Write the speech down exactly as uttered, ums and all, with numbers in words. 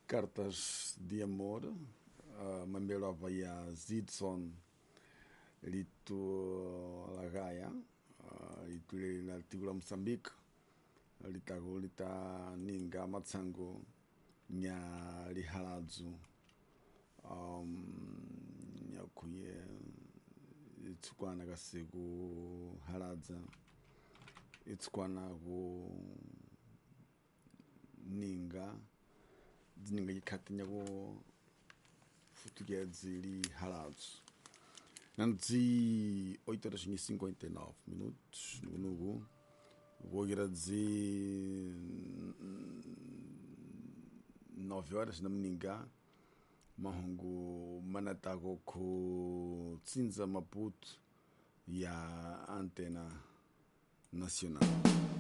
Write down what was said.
Cartas de amor, uh, mambelo avaia Zidson lito lagaya, uh, lito la tigula Moçambique, litago lita ninga matsango nya lihaladzu, um, nya kuye itsukwana kasiku haladza, itsukwana ku ninga dzininga yikati nyako futugia dzili haladzu. Nanzi oito horas e cinquenta e nove minutos no nugu. Vou ir a dizer nove horas na Mninga. Mahungu manatago ku Tsinza Maputo ya Antena Nacional.